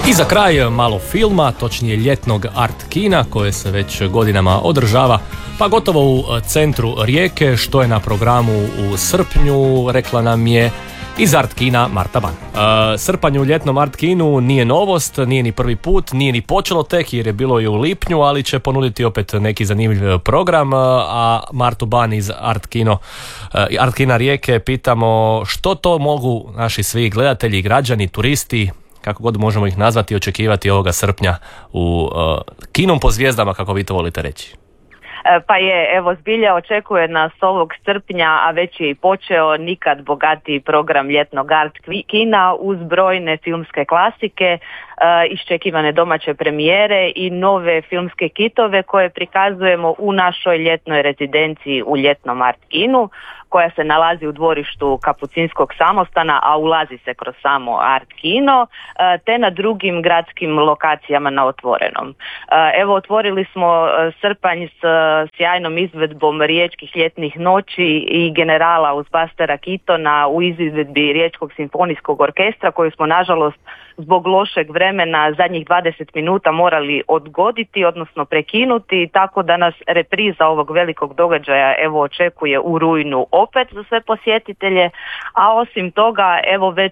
I za kraj malo filma, točnije ljetnog art kina koje se već godinama održava, pa gotovo u centru Rijeke, što je na programu u srpnju, rekla nam je iz art kina Marta Ban. Srpanj u ljetnom art kinu nije novost, nije ni prvi put, nije ni počelo tek jer je bilo i u lipnju, ali će ponuditi opet neki zanimljiv program, a Martu Ban iz art kina Rijeke pitamo što to mogu naši svi gledatelji, građani, turisti, kako god možemo ih nazvati, očekivati ovoga srpnja u kinom po zvijezdama, kako vi to volite reći. Pa je, evo zbilja očekuje nas ovog srpnja, a već je i počeo nikad bogatiji program ljetnog art kina uz brojne filmske klasike, iščekivane domaće premijere i nove filmske kitove koje prikazujemo u našoj ljetnoj rezidenciji u ljetnom art kinu, koja se nalazi u dvorištu Kapucinskog samostana, a ulazi se kroz samo art kino, te na drugim gradskim lokacijama na otvorenom. Evo, otvorili smo srpanj s sjajnom izvedbom Riječkih ljetnih noći i generala uz Bastera Keatona u izvedbi Riječkog simfonijskog orkestra, koju smo nažalost zbog lošeg vremena zadnjih 20 minuta morali odgoditi, odnosno prekinuti, tako da nas repriza ovog velikog događaja evo očekuje u rujnu opet za sve posjetitelje, a osim toga evo već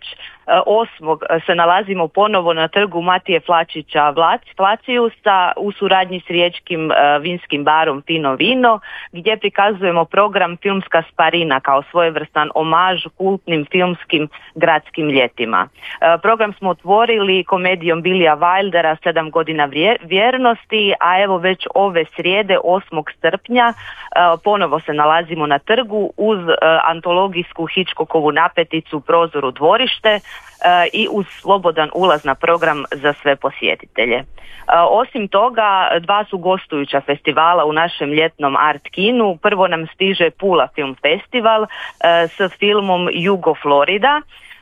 8. se nalazimo ponovo na trgu Matije Flačića Flacijusa u suradnji s riječkim vinskim barom Fino Vino, gdje prikazujemo program Filmska sparina kao svojevrstan omaž kultnim filmskim gradskim ljetima. Program smo otvorili komedijom Billya Wildera 7 godina vjernosti, a evo već ove srijede 8. srpnja ponovo se nalazimo na trgu uz antologijsku Hitchcockovu napeticu Prozor u dvorište i uz slobodan ulaz na program za sve posjetitelje. Osim toga, 2 su gostujuća festivala u našem ljetnom art kinu. Prvo nam stiže Pula Film Festival s filmom Jugo Florida.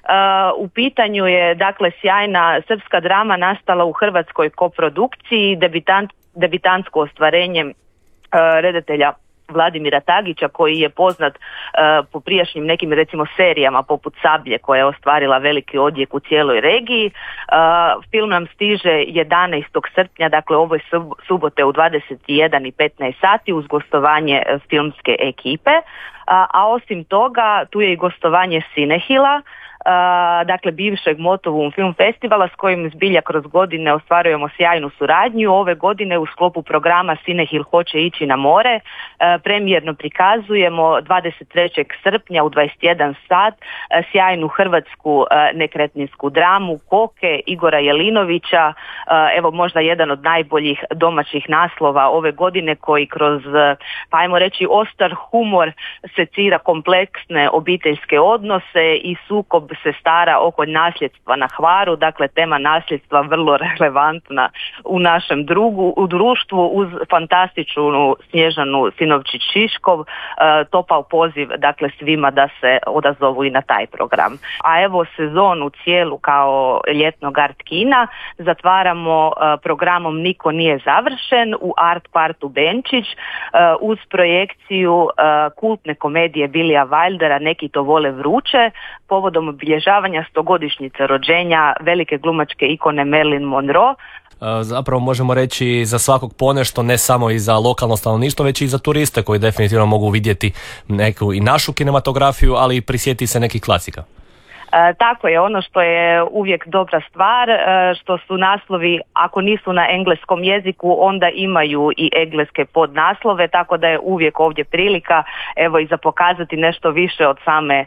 U pitanju je dakle sjajna srpska drama nastala u hrvatskoj koprodukciji, debitantsko ostvarenje redatelja Vladimira Tagića, koji je poznat po prijašnjim nekim recimo serijama poput Sablje, koja je ostvarila veliki odjek u cijeloj regiji. Film nam stiže 11. srpnja, dakle ove subote u 21:15 sati uz gostovanje filmske ekipe, a osim toga tu je i gostovanje Cinehila, dakle bivšeg Motovum film festivala s kojim zbilja kroz godine ostvarujemo sjajnu suradnju. Ove godine u sklopu programa Cinehil hoće ići na more premijerno prikazujemo 23. srpnja u 21 sat sjajnu hrvatsku nekretninsku dramu Koke Igora Jelinovića, evo možda jedan od najboljih domaćih naslova ove godine, koji kroz, pa ajmo reći, ostar humor secira kompleksne obiteljske odnose i sukob sestara oko nasljedstva na Hvaru. Dakle, tema nasljedstva vrlo relevantna u našem društvu uz fantastičnu Snježanu Sinovčić-Šiškov, topao poziv dakle svima da se odazovu i na taj program. A evo sezonu cijelu kao ljetnog art kina zatvaramo programom Niko nije završen u Art kvartu Benčić uz projekciju kultne komedije Billya Wildera Neki to vole vruće povodom obilježavanja 100-godišnjice rođenja velike glumačke ikone Marilyn Monroe. Zapravo možemo reći za svakog ponešto, ne samo i za lokalno stanovništvo, već i za turiste koji definitivno mogu vidjeti neku i našu kinematografiju, ali i prisjetiti se nekih klasika. Tako je, ono što je uvijek dobra stvar, što su naslovi, ako nisu na engleskom jeziku, onda imaju i engleske podnaslove, tako da je uvijek ovdje prilika evo i za pokazati nešto više od same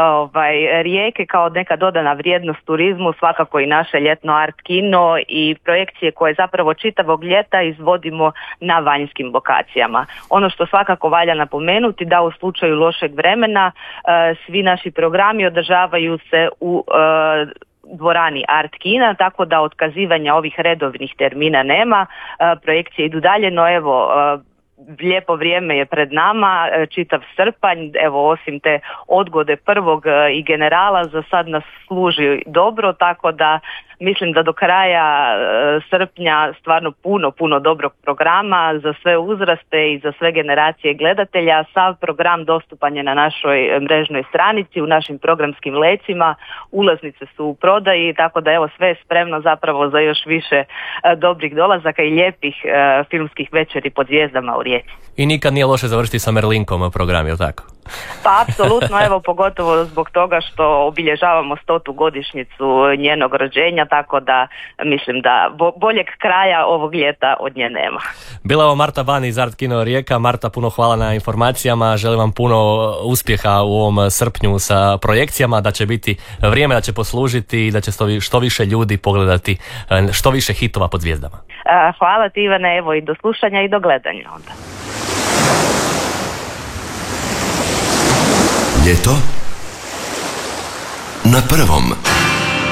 Rijeke kao neka dodana vrijednost turizmu, svakako i naše ljetno art kino i projekcije koje zapravo čitavog ljeta izvodimo na vanjskim lokacijama. Ono što svakako valja napomenuti da u slučaju lošeg vremena svi naši programi održavaju se u dvorani Art kina, tako da otkazivanja ovih redovnih termina nema, projekcije idu dalje, no evo lijepo vrijeme je pred nama, čitav srpanj, evo osim te odgode prvog i generala za sad nas služi dobro, tako da mislim da do kraja srpnja stvarno puno dobrog programa za sve uzraste i za sve generacije gledatelja. Sav program dostupan je na našoj mrežnoj stranici, u našim programskim lecima, ulaznice su u prodaji, tako da evo sve je spremno zapravo za još više dobrih dolazaka i lijepih filmskih večeri pod zvijezdama u Rijeci. I nikad nije loše završiti sa Merlinkom program, je li tako? Pa apsolutno, evo pogotovo zbog toga što obilježavamo 100. godišnjicu njenog rođenja, tako da mislim da boljeg kraja ovog ljeta od nje nema. Bila je Marta Ban iz Art Kino Rijeka. Marta, puno hvala na informacijama, želim vam puno uspjeha u ovom srpnju sa projekcijama, da će biti vrijeme, da će poslužiti i da će što više ljudi pogledati što više hitova pod zvijezdama. Hvala ti, Ivane, evo i do slušanja i do gledanja onda. Ljeto na prvom.